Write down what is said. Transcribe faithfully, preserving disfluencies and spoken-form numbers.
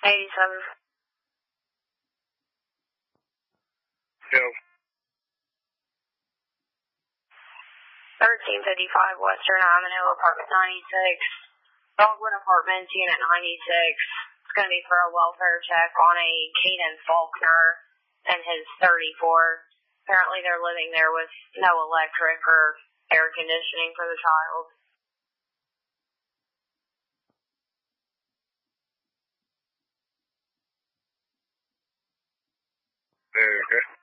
eighty-seven. Go. thirteen fifty-five Western Avenue, apartment ninety-six. Dogwood Apartments, unit ninety-six. It's going to be for a welfare check on a Caden Faulkner and his thirty-four. Apparently they're living there with no electric or air conditioning for the child. Okay.